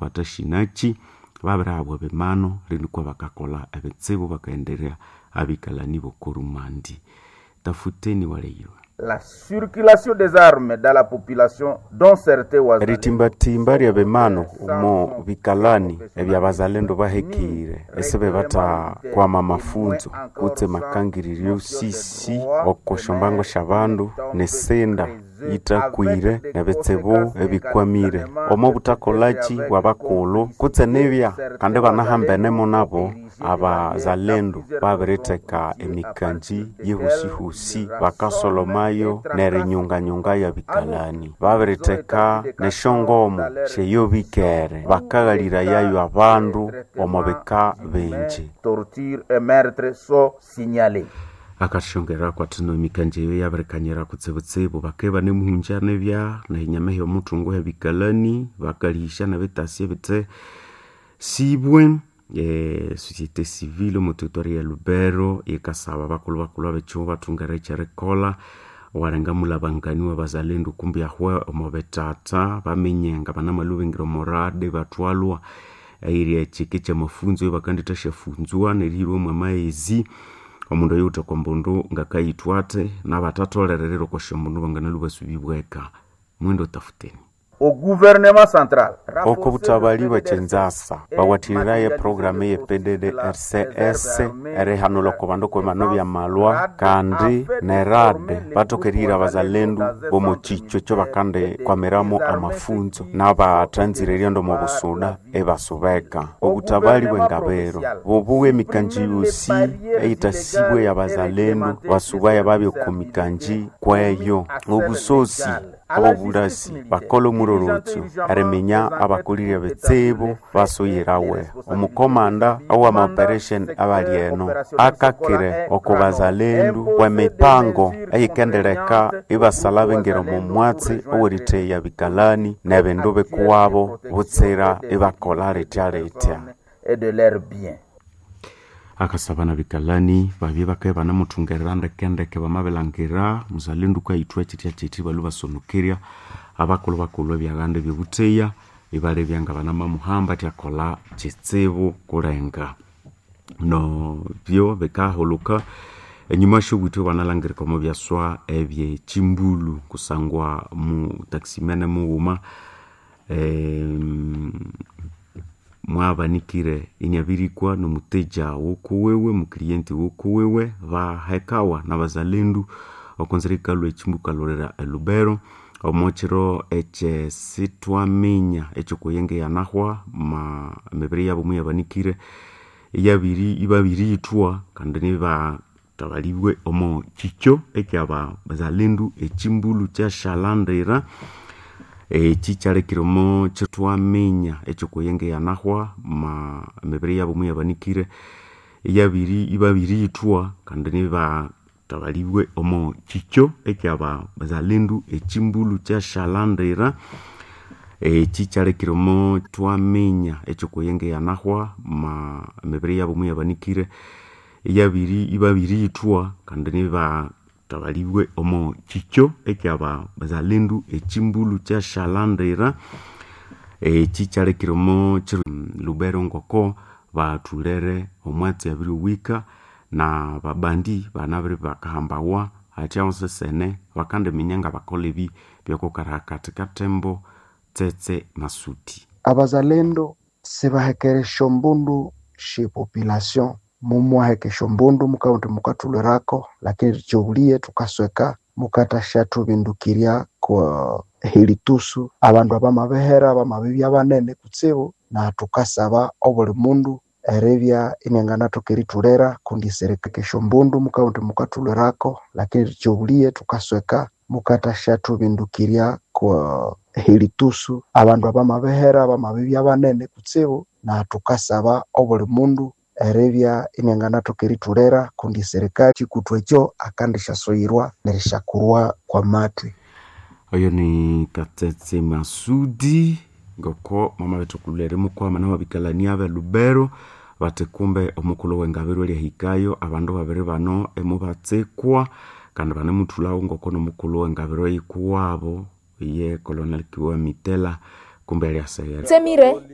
batashinachi babirabwa bemano rinukwa bakakola ebitsibu bakaendelea abikalani bokorumandi tafuteni waleyo. La circulation des armes dans la population dont certains wazalendo ritimbatimba rya bemano umo bikalani ebya bazalendo bahekire esebe bata kwama mafunzo kutse makangiririo sisi okoshombango shabandu nesenda itakwire nebetsebo ebikwamire omo butakolachi wabakolo kutse nebya kandi banahambenemo nabo abazalendo babireteka emikanji yehusihusi bakasolomayo nerinyunganyunga ya bikalani babireteka neshongomo sheyo bikere bakagalira yayo abandu omo beka benje torture et meurtre sont signalés. akashongera kwa tino mikanje yo yabarekanyera kutsebutsebu bakeba nemuhunja nebya na inyamehe omutungo ya bikalani bakalisha na betasiye bete sibwe société civile mu territoire ya Lubero ikasaba bakulu becho batungara charekola warenga mulabangani wa bazalendo kumbi ahwe omobetata bamenyenga banamalubengiro morade batwalwa iri chike mafunzo bakandita shafunzwa neriro mwamaezi omundu yuta kwambondo ngakayitwate nabatatolelero ko shomundu bangana lubasubibweka mwendo tafuteni Au gouvernement central oko butabaliwa chenzasa bawatiriraye programe ye PDDRCS erehano lokobando kwa manobi ya malwa kandi nerade batokerira bazalendu bomo chicho cho bakande kwa meramo amafunzo naba transirerio ndo mobusuda ebasubeka obutabali bwengabero bobuwe mikanji usi eitasibwe ya bazalendu basubaya babyo komikanji kwayo obusosi abobulasi bakolo murorotso aremenya abakulira betsebo basoyerawe omukomanda awa operation abalieno akakire okobazalendo wa mipango ayikendeleka ibasalabe ngero mu mwatsi owerite ya bikalani nebendobe kuwabo butsera ibakola retya et de leur bien. akasabana bikalani babye bakaba namutungeranda kendeke bamabelangira muzalindu kwa itwa chiti baluba sonukiria abakolo bakolo byagande byobuteya ibale byangabana mamuhamba tyakola chitsebo kurenga no byo bekaholuka enyuma shobutwe banalangire komo byaswa ebye chimbulu kusangwa mu taximene muuma mwabanikire inyabirikwa n'umuteja wokuwewe muklienti wokuwewe bahekawa n'abazalendu okonzerika lwechimbuka lorera Lubero omochiro eche sitwamenya echo kuyenge yanahwa ma mebere yabo muyabanikire ibabiri itwa kandani ba tabaliwe omo chicho ekyaba bazalendu echimbulu cha shalandera chichare kiromo chitwamenya echo kuyenge yanahwa ma mebere yabo muyabanikire ibabiri itwa kandani ba tabaliwe omo chicho ekyaba bazalendu echimbulu cha shalandera chichare kiromo twamenya echo kuyenge yanahwa ma mebere yabo muyabanikire ibabiri itwa kandani ba tabaliwe omo chicho ekyaba bazalendu echimbulu cha shalandera chichare kiromo Lubero ngoko batulere omwatsi abiri wika na babandi banabiri bakahambawa atyaonse sene bakande minyanga bakolebi byokokarakati katembo tsetse masuti abazalendo sebahekere shombundu shi population mumwaheke shombundu mukaunti mukatulerako lakini choulie tukasweka mukatashatu bindukiria kwa hilitusu abandu abamabehera abamabibi abanene kutsibu na tukasaba obuli mundu erevya inengana tokeriturera kundi sereka shombundu mukaunti mukatulerako lakini choulie tukasweka mukatashatu bindukiria kwa hilitusu abandu abamabehera abamabibi abanene kutsibu na tukasaba obuli mundu erevya inengana tokeriturera kundi serikali kutwecho akandisha soirwa nerishakurwa kwa matwi. Oyo ni Katetse Masudi ngoko mama wetu kulere mukwa mana wabikalani abe Lubero batekumbe omukulu wengabiro lya hikayo abandu babere bano emubatsekwa kandi bane mutulawo ngoko no mukulu wengabiro yikuwabo ye Colonel Kiwa Mitela kumbe lya sayera. Temire